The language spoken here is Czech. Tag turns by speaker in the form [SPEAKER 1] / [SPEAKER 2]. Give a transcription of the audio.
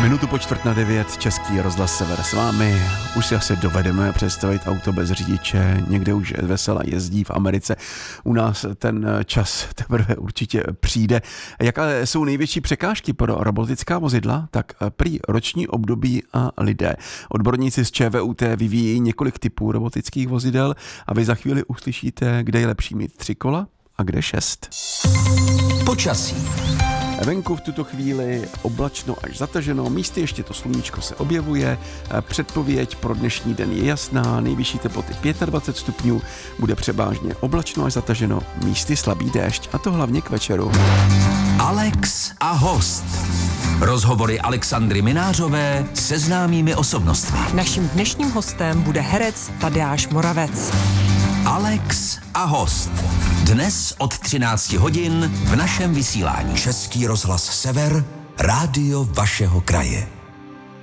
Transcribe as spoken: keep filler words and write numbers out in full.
[SPEAKER 1] Minutu po čtvrt na devět, Český rozhlas Sever s vámi. Už si asi dovedeme představit auto bez řidiče, někde už vesela jezdí v Americe. U nás ten čas teprve určitě přijde. Jaké jsou největší překážky pro robotická vozidla? Tak prý roční období a lidé. Odborníci z ČVUT vyvíjí několik typů robotických vozidel a vy za chvíli uslyšíte, kde je lepší mít tři kola a kde šest.
[SPEAKER 2] Počasí.
[SPEAKER 1] Venku v tuto chvíli oblačno až zataženo, místy ještě to sluníčko se objevuje, předpověď pro dnešní den je jasná, nejvyšší teploty dvacet pět stupňů, bude převážně oblačno až zataženo, místy slabý déšť, a to hlavně k večeru.
[SPEAKER 2] Alex a host. Rozhovory Alexandry Minářové se známými osobnostmi.
[SPEAKER 3] Naším dnešním hostem bude herec Tadeáš Moravec.
[SPEAKER 2] Alex a host. Dnes od třinácti hodin v našem vysílání. Český rozhlas Sever, rádio vašeho kraje.